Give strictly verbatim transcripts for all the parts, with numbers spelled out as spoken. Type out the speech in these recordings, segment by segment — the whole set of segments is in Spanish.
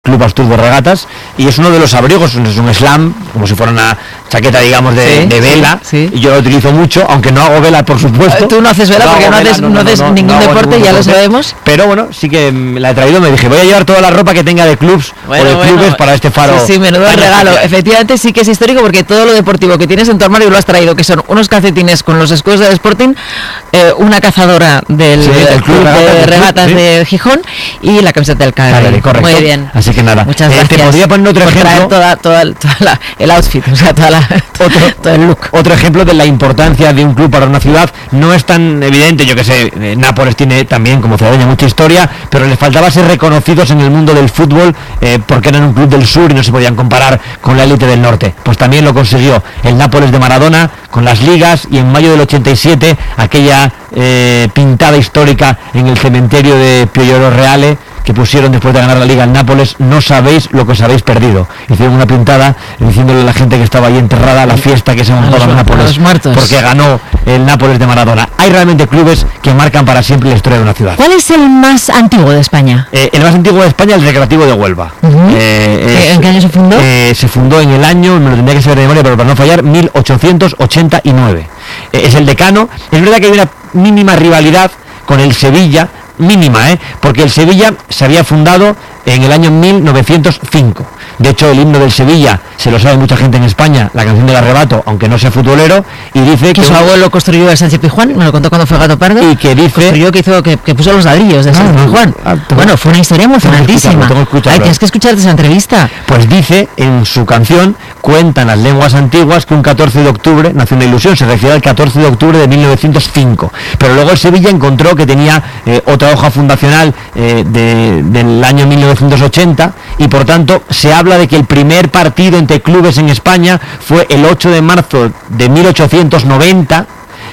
Club Asturgo Regatas, y es uno de los abrigos, es un slam, como si fuera una chaqueta, digamos, de, sí, de vela, sí, sí. Y yo lo utilizo mucho, aunque no hago vela, por supuesto. Tú no haces vela no porque no haces, no, no, no haces no, no, ningún no deporte, ningún ya deporte, lo sabemos. Pero bueno, sí que la he traído, me dije, voy a llevar toda la ropa que tenga de clubs bueno, o de bueno, clubes para este faro. Sí, sí, menudo regalo. Especial. Efectivamente sí que es histórico porque todo lo deportivo que tienes en tu armario lo has traído, que son unos calcetines con los escudos del Sporting, eh, una cazadora del, sí, del Club de Regatas sí. de Gijón y la camiseta del Cagliari. Correcto. Muy bien. Así que nada. Muchas gracias. Te podría poner otro por ejemplo. Toda, toda, toda la, el outfit, o sea, toda la, otro, todo el look. Otro ejemplo de la importancia de un club para una ciudad. No es tan evidente, yo que sé, eh, Nápoles tiene también como ciudadanía mucha historia, pero les faltaba ser reconocidos en el mundo del fútbol eh, porque eran un club del sur y no se podían comparar con la élite del norte. Pues también lo consiguió el Nápoles de Maradona con las ligas, y en mayo del ochenta y siete aquella eh, pintada histórica en el cementerio de Piero Reale que pusieron después de ganar la liga en Nápoles: no sabéis lo que os habéis perdido. Hicieron una pintada diciéndole a la gente que estaba ahí enterrada la fiesta que se montaba en Nápoles porque ganó el Nápoles de Maradona. Hay realmente clubes que marcan para siempre la historia de una ciudad. ¿Cuál es el más antiguo de España? Eh, el más antiguo de España, el Recreativo de Huelva. Uh-huh. eh, es, ¿En qué año se fundó? Eh, se fundó en el año, me lo tendría que saber de memoria, pero para no fallar, mil ochocientos ochenta y nueve. Eh, es el decano. Es verdad que hay una mínima rivalidad con el Sevilla, mínima, ¿eh? Porque el Sevilla se había fundado en el año mil novecientos cinco. De hecho, el himno del Sevilla se lo sabe mucha gente en España, la canción del arrebato, aunque no sea futbolero, y dice que, que su abuelo construyó el Sánchez Pizjuán, me lo contó cuando fue Gato Pardo, y que dice construyó, que hizo que, que puso los ladrillos de Sánchez Pizjuán. Ah, bueno, fue una historia emocionantísima. Hay tienes que escucharte esa entrevista. Pues dice en su canción, cuentan las lenguas antiguas, que un catorce de octubre nació una ilusión, se refiere al catorce de octubre de mil novecientos cinco. Pero luego el Sevilla encontró que tenía eh, otra hoja fundacional eh, de, del año mil novecientos ochenta, y por tanto se habla de que el primer partido entre clubes en España fue el ocho de marzo de mil ochocientos noventa,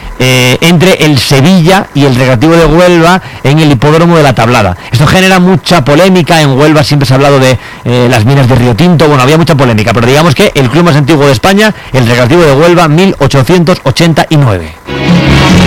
eh, entre el Sevilla y el Recreativo de Huelva en el hipódromo de la Tablada. Esto genera mucha polémica. En Huelva siempre se ha hablado de eh, las minas de Río Tinto. Bueno, había mucha polémica, pero digamos que el club más antiguo de España, el Recreativo de Huelva, mil ochocientos ochenta y nueve.